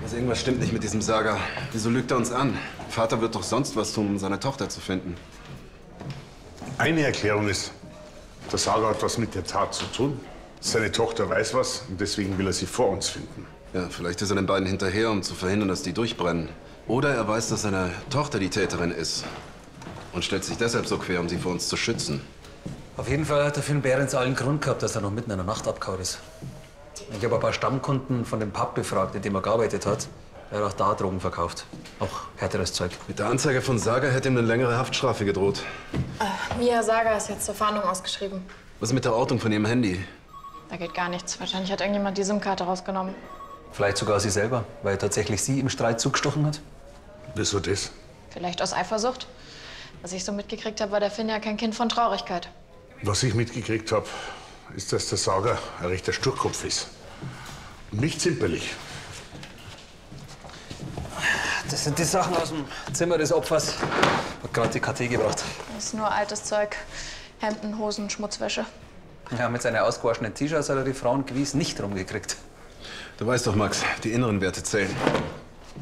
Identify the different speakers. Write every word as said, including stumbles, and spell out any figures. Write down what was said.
Speaker 1: Also irgendwas stimmt nicht mit diesem Saga. Wieso lügt er uns an? Vater wird doch sonst was tun, um seine Tochter zu finden.
Speaker 2: Eine Erklärung ist, der Saga hat was mit der Tat zu tun. Seine Tochter weiß was und deswegen will er sie vor uns finden.
Speaker 1: Ja, vielleicht ist er den beiden hinterher, um zu verhindern, dass die durchbrennen. Oder er weiß, dass seine Tochter die Täterin ist und stellt sich deshalb so quer, um sie vor uns zu schützen.
Speaker 3: Auf jeden Fall hat der Finn Behrens allen Grund gehabt, dass er noch mitten in der Nacht abgehauen ist. Ich habe ein paar Stammkunden von dem Pub befragt, in dem er gearbeitet hat. Er hat auch da Drogen verkauft. Auch härteres Zeug.
Speaker 1: Mit der Anzeige von Saga hätte ihm eine längere Haftstrafe gedroht.
Speaker 4: Äh, Mia Saga ist jetzt zur Fahndung ausgeschrieben.
Speaker 1: Was ist mit der Ortung von ihrem Handy?
Speaker 4: Da geht gar nichts. Wahrscheinlich hat irgendjemand die SIM-Karte rausgenommen.
Speaker 3: Vielleicht sogar sie selber, weil tatsächlich sie im Streit zugestochen hat.
Speaker 2: Wieso das?
Speaker 4: Vielleicht aus Eifersucht. Was ich so mitgekriegt habe, war der Finn ja kein Kind von Traurigkeit.
Speaker 2: Was ich mitgekriegt habe, ist, dass der Saga ein rechter Sturkopf ist. Und nicht zimperlich.
Speaker 3: Das sind die Sachen aus dem Zimmer des Opfers. Hat gerade die K T gebracht.
Speaker 4: Das ist nur altes Zeug. Hemden, Hosen, Schmutzwäsche.
Speaker 3: Ja, mit seinen ausgewaschenen T-Shirts hat er die Frauen gewiss nicht rumgekriegt.
Speaker 1: Du weißt doch, Max, die inneren Werte zählen.